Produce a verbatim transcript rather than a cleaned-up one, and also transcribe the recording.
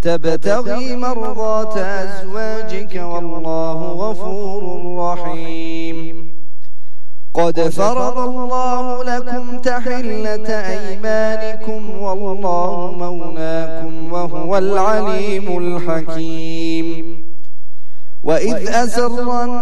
تبتغي مرضات أزواجك والله غفور رحيم. قد فرض الله لكم تحلة أيمانكم والله مولاكم وهو العليم الحكيم. وإذ أسر